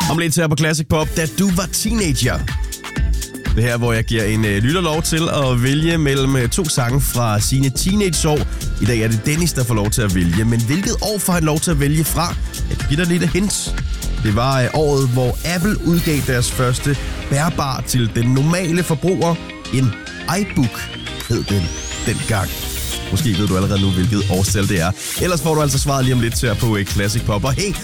Om lidt her på Classic Pop, da du var teenager. Det her, hvor jeg giver en lytter lov til at vælge mellem 2 sange fra sine teenageår. I dag er det Dennis, der får lov til at vælge. Men hvilket år får han lov til at vælge fra? Jeg giver dig et lille hint. Det var året, hvor Apple udgav deres første bærbar til den normale forbruger. En iBook hed den dengang. Måske ved du allerede nu, hvilket årstal det er. Ellers får du altså svaret lige om lidt her på Classic Pop. Og hey,